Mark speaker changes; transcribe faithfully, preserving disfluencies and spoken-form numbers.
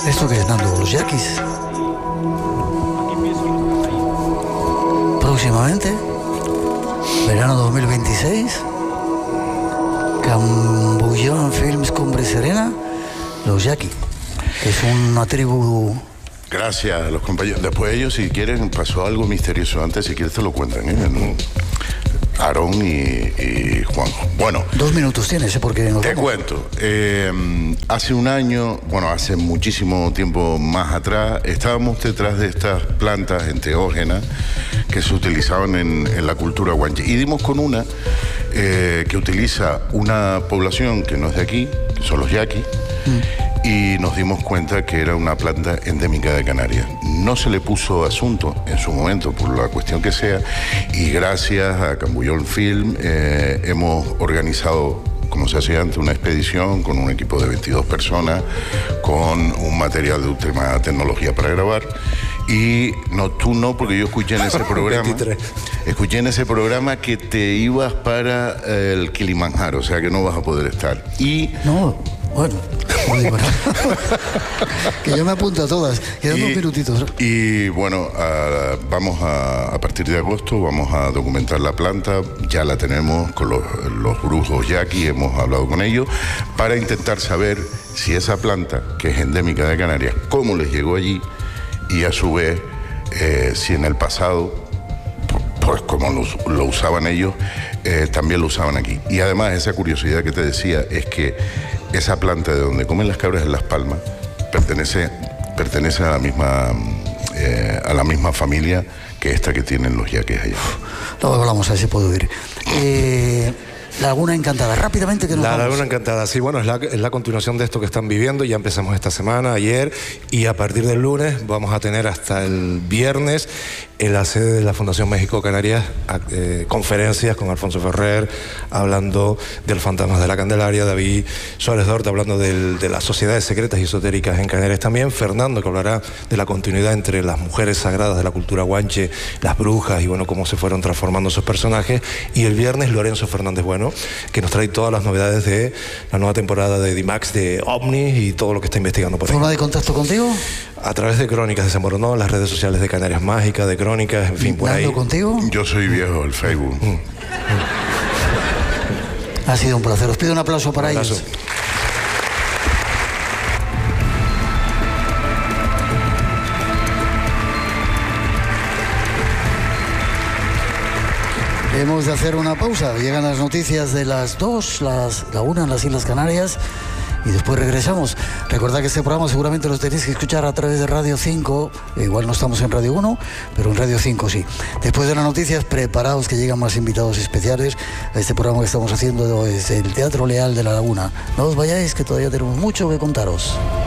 Speaker 1: ¿Esto qué es, Nando? ¿Los yaquis? Próximamente, verano dos mil veintiséis, Cambullón Films Cumbre Serena, Los Yaquis, que es una tribu...
Speaker 2: Gracias a los compañeros. Después ellos, si quieren, pasó algo misterioso antes, si quieres te lo cuentan, ¿eh? Aarón y, y Juanjo. Bueno.
Speaker 1: Dos minutos tienes, ¿eh? Porque nos
Speaker 2: Te
Speaker 1: vamos.
Speaker 2: cuento. Eh, hace un año, bueno, hace muchísimo tiempo más atrás, estábamos detrás de estas plantas enteógenas que se utilizaban en, en la cultura guanche. Y dimos con una eh, que utiliza una población que no es de aquí, que son los yaquis, mm. y nos dimos cuenta que era una planta endémica de Canarias. No se le puso asunto en su momento, por la cuestión que sea, y gracias a Cambullón Film eh, hemos organizado, como se hacía antes, una expedición con un equipo de veintidós personas, con un material de última tecnología para grabar. Y no, tú no, porque yo escuché en ese programa, veintitrés. Escuché en ese programa que te ibas para el Kilimanjaro, o sea que no vas a poder estar. Y
Speaker 1: no, bueno, no digo nada. Que yo me apunto a todas, quedan dos minutitos.
Speaker 2: Y bueno, uh, vamos a, a partir de agosto, vamos a documentar la planta, ya la tenemos con los, los brujos yaqui, hemos hablado con ellos, para intentar saber si esa planta, que es endémica de Canarias, cómo les llegó allí, y a su vez, eh, si en el pasado, pues como lo, lo usaban ellos, eh, también lo usaban aquí. Y además esa curiosidad que te decía es que esa planta de donde comen las cabras en Las Palmas pertenece, pertenece a la misma, eh, a la misma familia que esta que tienen los yaques allá.
Speaker 1: Luego hablamos, a ver si puedo ir. Eh... Laguna Encantada, rápidamente que nos
Speaker 3: La
Speaker 1: vamos.
Speaker 3: Laguna Encantada, sí, bueno, es la, es la continuación de esto que están viviendo. Ya empezamos esta semana, ayer, y a partir del lunes vamos a tener hasta el viernes en la sede de la Fundación México Canarias eh, conferencias con Alfonso Ferrer, hablando del Fantasmas de la Candelaria, David Suárez Dorta hablando del, de las sociedades secretas y esotéricas en Canarias también, Fernando, que hablará de la continuidad entre las mujeres sagradas de la cultura guanche, las brujas, y bueno, cómo se fueron transformando esos personajes. Y el viernes Lorenzo Fernández Bueno, que nos trae todas las novedades de la nueva temporada de D-Max, de OVNIs y todo lo que está investigando por ahí.
Speaker 1: ¿Forma de contacto contigo?
Speaker 3: A través de Crónicas de San Moronó, las redes sociales de Canarias Mágica, de Crónicas, en fin, por ahí.
Speaker 1: ¿Contigo?
Speaker 2: Yo soy viejo, el Facebook. Mm. Mm.
Speaker 1: Ha sido un placer. Os pido un aplauso para un aplauso. ellos. Hemos de hacer una pausa. Llegan las noticias de las dos, las, la una en las Islas Canarias, y después regresamos. Recordad que este programa seguramente lo tenéis que escuchar a través de Radio cinco. Igual no estamos en Radio uno, pero en Radio cinco sí. Después de las noticias, preparaos que llegan más invitados especiales a este programa que estamos haciendo desde el Teatro Leal de La Laguna. No os vayáis, que todavía tenemos mucho que contaros.